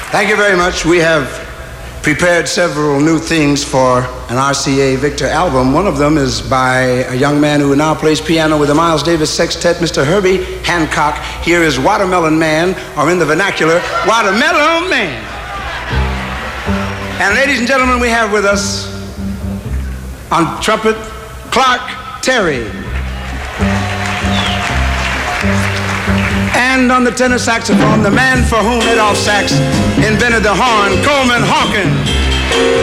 Thank you very much. We have prepared several new things for an RCA Victor album. One of them is by a young man who now plays piano with the Miles Davis Sextet, Mr. Herbie Hancock. Here is Watermelon Man, or in the vernacular, Watermelon Man. And ladies and gentlemen, we have with us on trumpet, Clark Terry. And on the tenor saxophone, the man for whom Adolph Sax invented the horn, Coleman Hawkins.